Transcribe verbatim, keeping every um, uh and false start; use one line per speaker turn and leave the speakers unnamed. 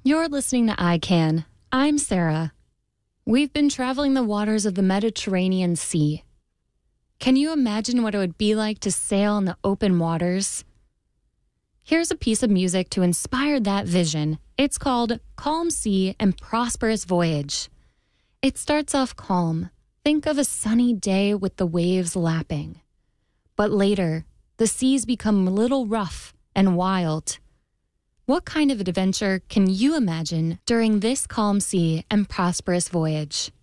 You're listening to I Can. I'm Sarah. We've been traveling the waters of the Mediterranean Sea. Can you imagine what it would be like to sail in the open waters? Here's a piece of music to inspire that vision. It's called Calm Sea and Prosperous Voyage. It starts off calm. Think of a sunny day with the waves lapping. But later, the seas become a little rough and wild. What kind of adventure can you imagine during this calm sea and prosperous voyage?